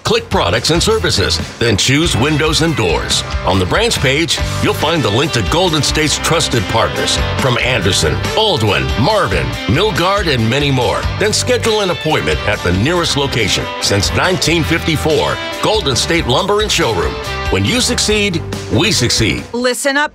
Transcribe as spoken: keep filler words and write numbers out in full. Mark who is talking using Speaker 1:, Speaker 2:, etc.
Speaker 1: Click Products and Services, then choose Windows and Doors. On the branch page, you'll find the link to Golden State's trusted partners from Anderson, Baldwin, Marvin, Milgard, and many more. Then schedule an appointment at the nearest location. Since nineteen fifty-four, Golden State Lumber and Showroom. When you succeed, we succeed.
Speaker 2: Listen up,